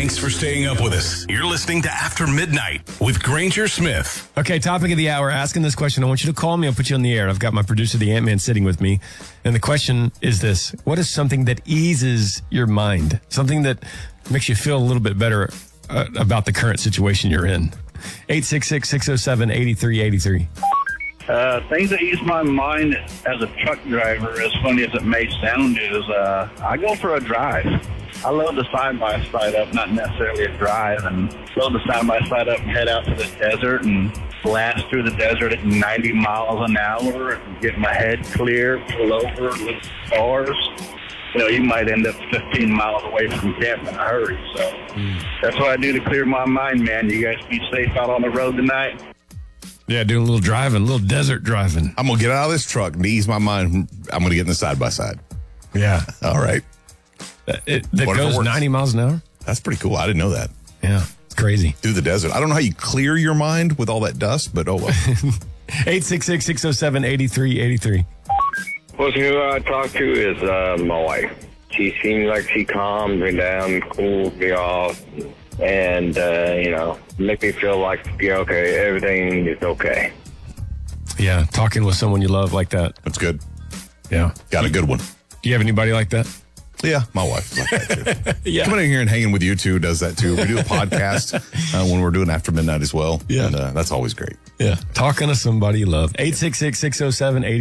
Thanks for staying up with us. You're listening to After Midnight with Granger Smith. Okay, topic of the hour, asking this question. I want you to call me. I'll put you on the air. I've got my producer, the Ant-Man, sitting with me. And the question is this. What is something that eases your mind? Something that makes you feel a little bit better about the current situation you're in? 866-607-8383. Things that ease my mind as a truck driver, as funny as it may sound, is I go for a drive. I load the side-by-side up, not necessarily a drive, and load the side-by-side up and head out to the desert and blast through the desert at 90 miles an hour and get my head clear, pull over, look at stars. You know, you might end up 15 miles away from camp in a hurry. So that's what I do to clear my mind, man. You guys be safe out on the road tonight. Yeah, doing a little driving, a little desert driving. I'm going to get out of this truck and ease my mind. I'm going to get in the side-by-side. Yeah. All right. That goes 90 miles an hour? That's pretty cool. I didn't know that. Yeah, it's crazy. Through the desert. I don't know how you clear your mind with all that dust, but oh well. 866-607-8383. Person who I talk to is my wife. She seems like she calms me down, cools me off, and, make me feel like, okay, everything is okay. Yeah, talking with someone you love like that. That's good. Yeah. Got a good one. Do you have anybody like that? Yeah, my wife is like that too. Yeah. Coming in here and hanging with you two does that too. We do a podcast when we're doing After Midnight as well. Yeah. And that's always great. Yeah. Talking to somebody you love. 866-607-8383.